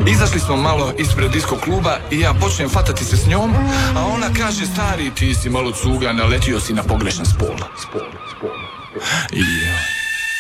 Izašli smo malo ispred disko kluba i ja počnem fatati se s njom, a ona kaže: stari, ti si malo cuga, naletio si na pogrešan spol.